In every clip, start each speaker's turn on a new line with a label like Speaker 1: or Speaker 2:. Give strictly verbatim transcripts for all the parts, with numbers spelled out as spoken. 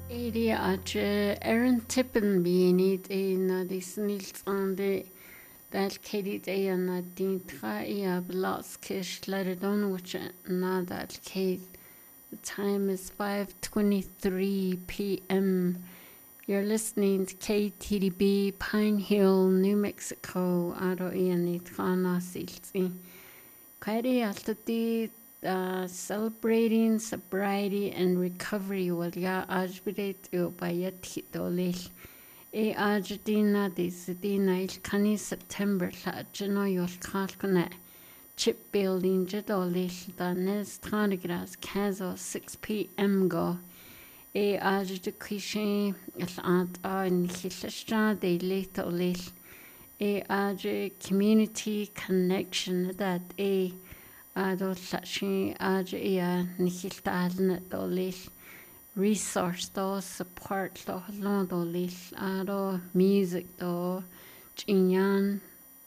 Speaker 1: Eri ache Aaron Tippen bienit e na dis nils an de dal kedit e na din tra e a blas kish ladon which na dal ked. The time is five twenty-three p m. You're listening to K T D B Pine Hill, New Mexico. Aro e ni tra na silti. Kairi altati Uh, celebrating sobriety and recovery wal ya ajbidate yo bayat hitolil e ajdina disidina il kani September la jano yol kalkana chip building jadolil da nes tanigras kazo six p m go e ajdu kishi al ant a nihilashta de litolil e aj community connection that e Ado lachi aj ia nihiltalna dolil resource do support do lo dolil ado music do chinyan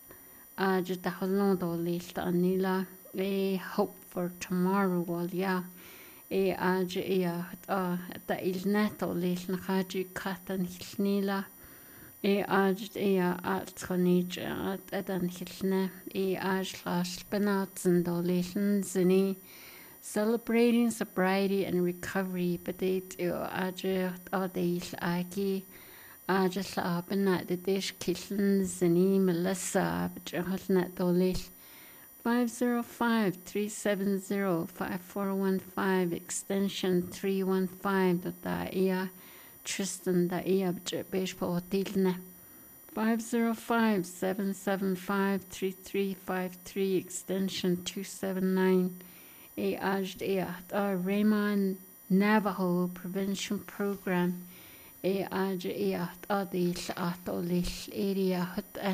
Speaker 1: aj da lo dolil anila e hope for tomorrow wal ya e aj ia da da ilnet dolil nahaji katan hilnila e aj ia at konij at edan hilne e aj las benatsen dolation zini celebrating sobriety and recovery but it aj adil aki aj la benat de dish killen zini melissa bjalna dolil five zero five three seven zero five four one five extension three one five da ia Tristan da ia baseball dilne five zero five seven seven five three three five three extension two seven nine a ajd a Raymond Navajo prevention program a aj a adil atolil area hut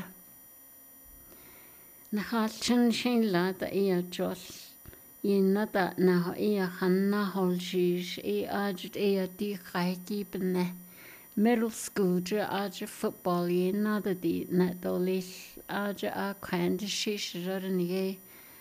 Speaker 1: na halchen shin la da ia jos Inada na ia hanna holjish e ajt e di khaiki bne middle school je aj football inada di na dolis aj a kind shish rarni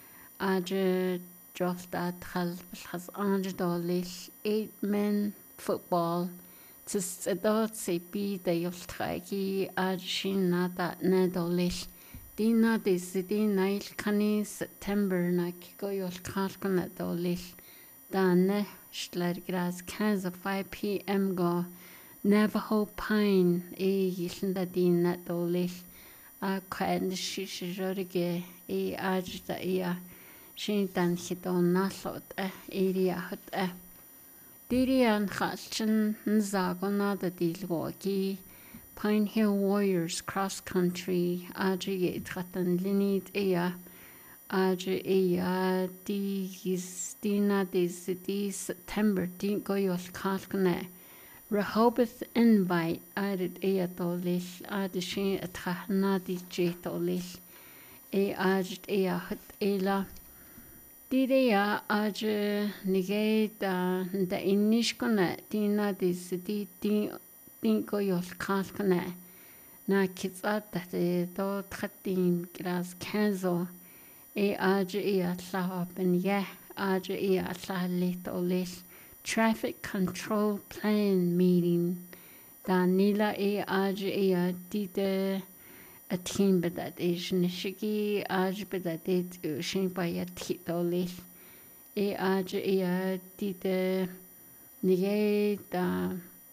Speaker 1: aj jofta khal khas anj dolis eight men football tis adot se bi de yolthaiki aj shin nada na dolis Dina de city nail kani September na kiko yol kalkana dolil dane schlergras kanza five p m go Navajo Pine e yilnda dina dolil a kwan shishorige e ajda ia shin dan hidon nalot e area hot e Dirian khalchin nzagona da dilgoki Pine Hill Warriors Cross Country Aji Tratan Linid Ea Aji Ea Di Dina Di City September Din Goyol Kalkane Rehoboth Invite Adid Ea Dolil Adishin Atrahna Di J Dolil E Ajid Ea Hut Ela Didea Aji Nige Da Da Inishkone Dina Di City Din Dinko yol kalkane na kitsat de do thatin gras kanzo e aj e atla ben ye aj e atla litolil traffic control plan meeting da nila e aj e dide a team bedat is nishigi aj bedat it shin bayat hitolil e aj e dide nige da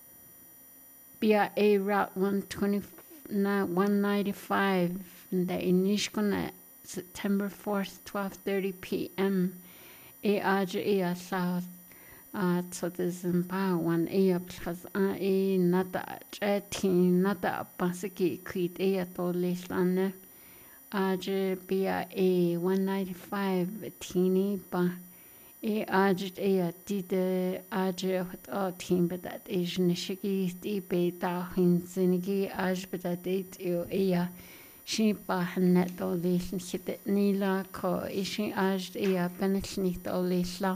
Speaker 1: B I A Route one twenty-nine, one ninety-five in the Inishkona September fourth, twelve thirty p m E aj e south at so the Zimba one e plus a e nata jetin nata basiki quit e atolishane aj B I A one ninety-five teeny ba E ajit e dide aje hot a team bedat is nishigi di beta hin zinigi aj bedat it yo ea shi ba hannet o lisn hit nila ko ishi aj ea benetnit o lisla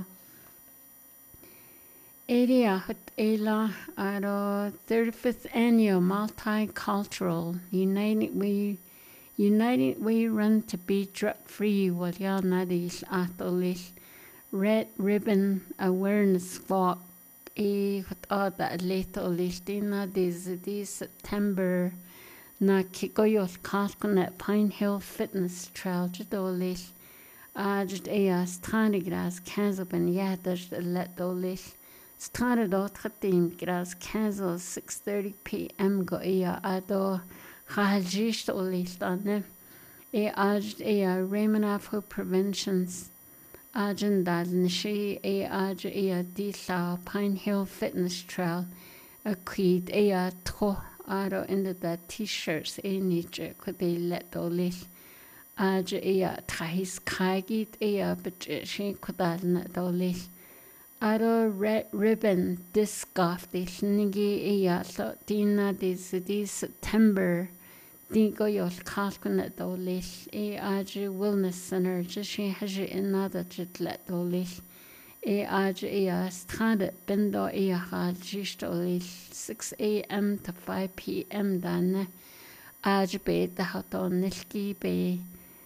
Speaker 1: area hot ela aro thirty-fifth annual multicultural united we united we run to be drug free wal ya nadis atolis Red Ribbon Awareness Walk e hot ada late o listina this this September na kigoyol kalkuna Pine Hill Fitness Trail jadolish ajt ea strani gras quinze ben yaders let dolish started out khatim gras quinze six thirty p.m. go ea ado khaljish olish tane e ajt ea Raymond Afro Preventions Ajin dal nishi e aj ea dila Pine Hill Fitness Trail a quid ea tro aro into the t-shirts e niche could be let dolish aj ea trahis kagit ea but she could na dolish aro red ribbon disc golf the nigi ea so dina this this September Dingo yol kalkuna dolish e aj wellness center just she has another jet let dolish e aj e strade bendo e hal just dolish six a.m. to five p.m. dan aj be the hoton nilki be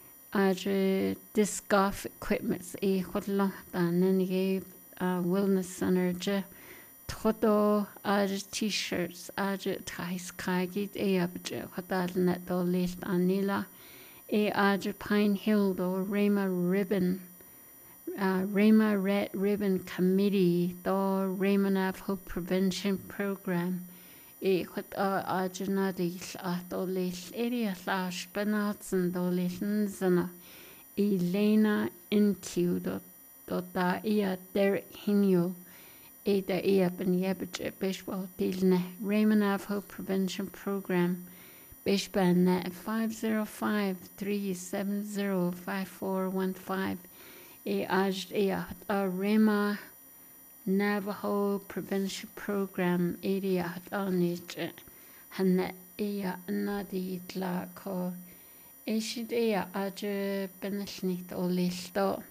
Speaker 1: aj disc golf equipment e hodla dan nige wellness center je Todo aj t-shirts aj trais kagit e abje hodal net do list anila e aj Pine Hill do Rama Ribbon uh, Rama Red Ribbon Committee do Raymond Afro Prevention Program e hot aj nadis ato list area slash benatsen do listensana Elena Incu do do da ia Derek Hinyo Ada Eap and Yabit Bishwal Dilne Raymond Afro Prevention Program Bishban at five zero five three seven zero five four one five E Aj Ea a Rama Navajo Prevention Program Area Anij Hana Ea Nadi Tla Ko Eshid Ea Aj Benishnik Olisto